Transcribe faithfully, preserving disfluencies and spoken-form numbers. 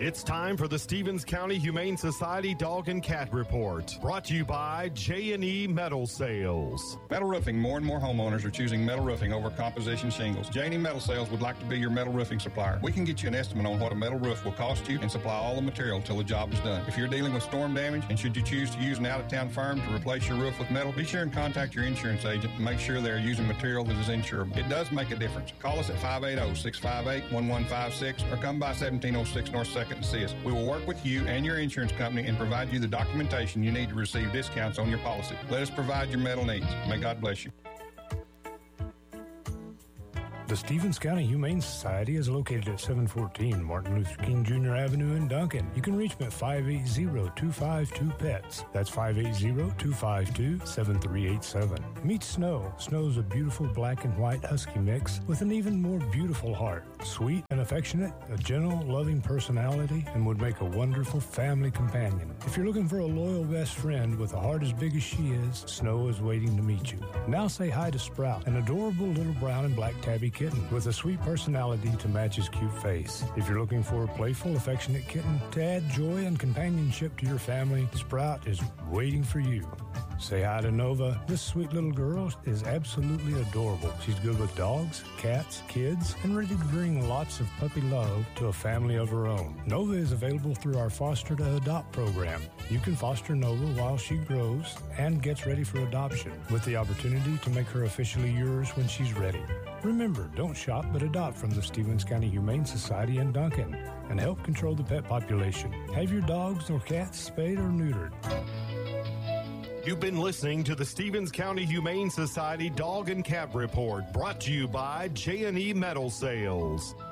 It's time for the Stevens County Humane Society Dog and Cat Report, brought to you by J and E Metal Sales. Metal roofing. More and more homeowners are choosing metal roofing over composition shingles. J and E Metal Sales would like to be your metal roofing supplier. We can get you an estimate on what a metal roof will cost you and supply all the material until the job is done. If you're dealing with storm damage and should you choose to use an out-of-town firm to replace your roof with metal, be sure and contact your insurance agent and make sure they're using material that is insurable. It does make a difference. Call us at five eight zero, six five eight, one one five six or come by seventeen oh six North second and see us. We will work with you and your insurance company and provide you the documentation you need to receive discounts on your policy. Let us provide your metal needs. May God bless you. The Stevens County Humane Society is located at seven fourteen Martin Luther King Junior Avenue in Duncan. You can reach them at five eight zero, two five two, P E T S. That's five eight zero, two five two, seven three eight seven. Meet Snow. Snow's a beautiful black and white husky mix with an even more beautiful heart. Sweet and affectionate, a gentle, loving personality, and would make a wonderful family companion. If you're looking for a loyal best friend with a heart as big as she is, Snow is waiting to meet you. Now say hi to Sprout, an adorable little brown and black tabby kitten with a sweet personality to match his cute face. If you're looking for a playful, affectionate kitten to add joy and companionship to your family, Sprout is waiting for you. Say hi to Nova. This sweet little girl is absolutely adorable. She's good with dogs, cats, kids, and ready to bring lots of puppy love to a family of her own. Nova is available through our Foster to Adopt program. You can foster Nova while she grows and gets ready for adoption, with the opportunity to make her officially yours when she's ready. Remember, don't shop but adopt from the Stevens County Humane Society in Duncan and help control the pet population. Have your dogs or cats spayed or neutered. You've been listening to the Stevens County Humane Society Dog and Cat Report, brought to you by J and E Metal Sales.